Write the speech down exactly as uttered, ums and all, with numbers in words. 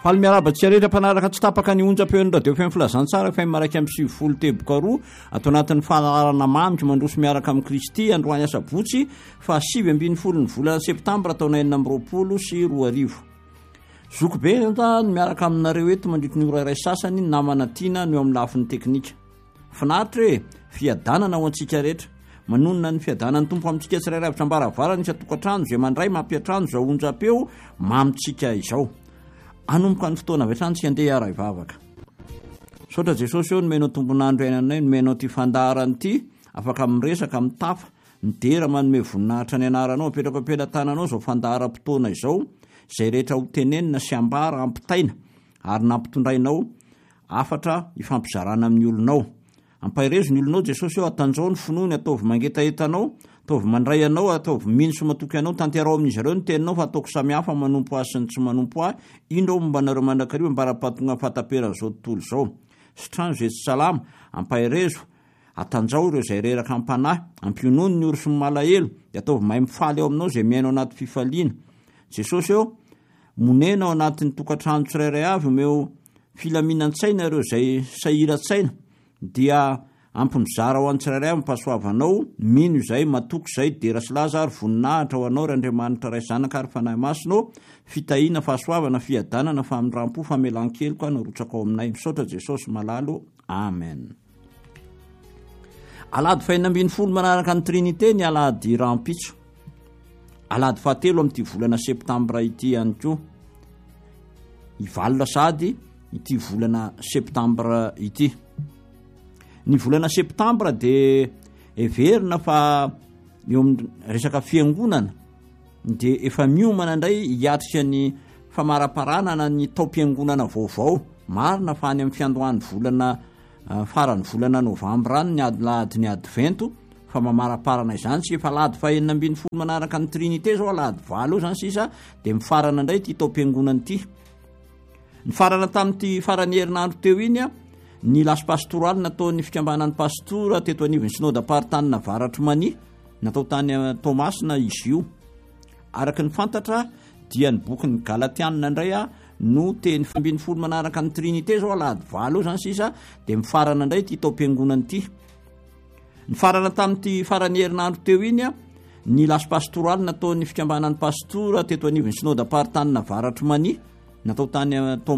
Palmiarabatsy rehetra mpanaraka tsy tapaka ny onjam-peon'ny radio fm filazantsara fm maraiky amin'ny sivifolo teboka roa atao anatin'ny fanarana mamiko mandroso miaraka amin'ny Kristy androany asabotsy fa sivy ambin'ny folo ny volana septambra taona enina amby roapolo sy roa arivo. Zoko be enta ny miaraka aminareo eto mandritra ny ora iray sasany namana tiana no eo amin'ny lafin'ny teknika. Finaritra e fiadanana ho antsika rehetra. Manonona ny fiadanan'ny tompo amintsika tsirairay avy trambaravarana isy atokantrano izay mandray mampiatrano izao onjam-peo mamitsika izao. Anomboka ny fotoana avy hatrany tsy andeha ara ivavaka. Sotra Jesosy eo nomenao tombonandro iainanay, nomenao ty fandarany ty, afaka miresaka mitafa, midera manome voninahitra ny anaranao, apetraka ampelantananao zao fandaharam-potoana izao, izay rehetra ho tenenina sy ambara ampitaina, ary nampitondrainao afatra ifampizarana amin'ny olonao. Ampahirezo ny olonao Jesosy eo atanjao ny finoany ataovy mangetaetanao, ataovy mandray anao, ataovy mino sy matoky anao, tanterao amin'izy ireo ny teninao fa ataoko samihafa manompo azy sy ny tsy manompo ahy, indro mombanareo mandrakariva mbara-pahatonga fahataperana zao tontolo zao. Sitrano zay tsy salama, ampahirezo, atanjao ireo izay reraka ampanahy, ampionony ny orosy malahelo, dia ataovy mahay mifaly eo aminao izay miainao anaty fifaliana. Jesosy eo, monena ao anatin'ny tokantrano tsirairay avy omeo filaminan-tsaina ireo izay sahiran-tsaina, dia ampimizara ho antsirairay avy mpahasoavanao, mino izay, matoky izay, dera sy lazary, voninahitra ho anao, Andriamanitra ray zanaka ary fanahy masino, fitahiana, fahasoavana, fiadanana, famindram-po, famelan-kely koa narotsaka ao aminay. Misaotra Jesosy malalo. Amen. Alady faenina ambin'ny folo manaraka ny Trinité ny alady rampitso. Alady fahatelo amin'ity volana septambra ity ihany koa. Ivalona sady ity volana septambra ity. Ny volana septambra dia everina fa eo amin'ny resaka fiangonana dia efa miomana indray hiatrika ny famaraparanana ny taom-piangonana vaovao. Marina fa any amin'ny fiandohan'ny volana farany volana novambra ny alady ny advento fa mamaraparana izany sy efa alady fahenina ambin'ny folo manaraka ny Trinité zao alady valo eo izany sisa dia mifarana indray ity taom-piangonana ity. Ny farana tamin'ity farany herinandro teo iny a, ny lasy pastoraly nataon'ny fikambanan'ny pastora teto anivon'ny synode aparitany Navaratra Mania, natao tany Tomasina izy io. Araka ny fantatra dia ny bokin'ny Galatianina indray a no teny ambin'ny folo manaraka ny Trinité zao alady valo eo izany sisa dia mifarana indray ity taom-piangonana ity. Ny farana tamin'ity farany herinandro teo iny a, ny lasy pastoraly nataon'ny fikambanan'ny pastora teto anivon'ny synode aparitany Navaratra Mania, natao tany